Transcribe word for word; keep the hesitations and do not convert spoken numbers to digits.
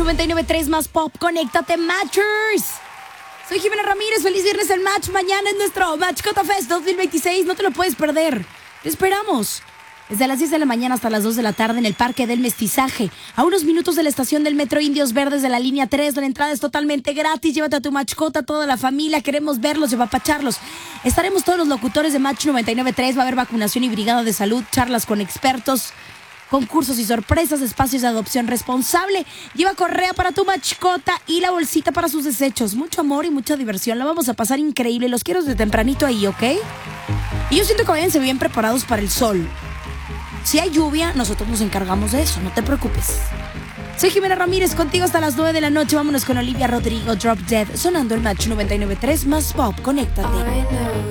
noventa y nueve punto tres más pop. Conéctate, Matchers. Soy Jimena Ramírez. Feliz viernes el Match. Mañana es nuestro Matchcota Fest dos mil veintiséis. No te lo puedes perder. Te esperamos. Desde las diez de la mañana hasta las dos de la tarde en el Parque del Mestizaje. A unos minutos de la estación del Metro Indios Verdes de la línea tres. La entrada es totalmente gratis. Llévate a tu Matchcota, toda la familia. Queremos verlos y apapacharlos. Estaremos todos los locutores de Match noventa y nueve punto tres. Va a haber vacunación y brigada de salud, charlas con expertos, concursos y sorpresas, espacios de adopción responsable. Lleva correa para tu mascota y la bolsita para sus desechos. Mucho amor y mucha diversión. La vamos a pasar increíble. Los quiero desde tempranito ahí, ¿ok? Y yo siento que váyanse bien preparados para el sol. Si hay lluvia, nosotros nos encargamos de eso. No te preocupes. Soy Jimena Ramírez, contigo hasta las nueve de la noche. Vámonos con Olivia Rodrigo, Drop Dead, sonando el Match noventa y nueve punto tres más pop. Conéctate.